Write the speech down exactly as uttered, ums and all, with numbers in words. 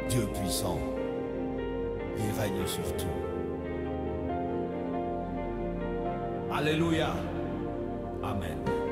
Dieu puissant, il règne sur tout. Alléluia. Amen.